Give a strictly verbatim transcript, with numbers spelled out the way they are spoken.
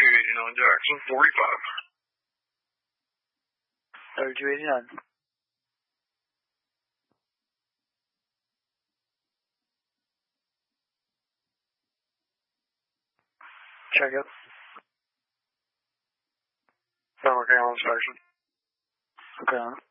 eighty-nine Jackson, forty-five. thirty-two eighty-nine. Check it. Summer camera inspection. Okay.